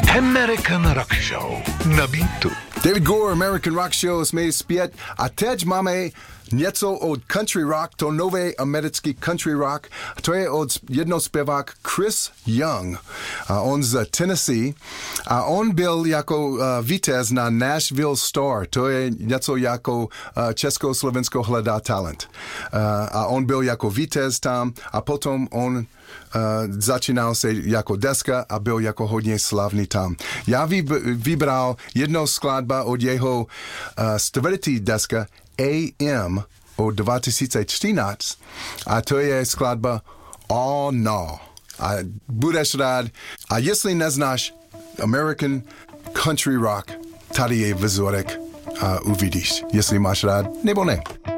American Rock Show na Beatu. David Gore, American Rock Show jsme zpět a teď máme něco od country rock, to nový americký country rock, to je od jednoho zpěvák Chris Young. A on z Tennessee a on byl jako vítěz na Nashville Star, to je něco jako Československo hledá talent. A on byl jako vítěz tam a potom on začínal se jako deska a byl jako hodně slavný tam. Já vybral jednou skladba od jeho čtvrtý deska AM od 2014 a to je skladba Oh No. A budeš rád. A jestli neznáš American Country Rock, tady je vzorek a uvidíš, jestli máš rád nebo ne.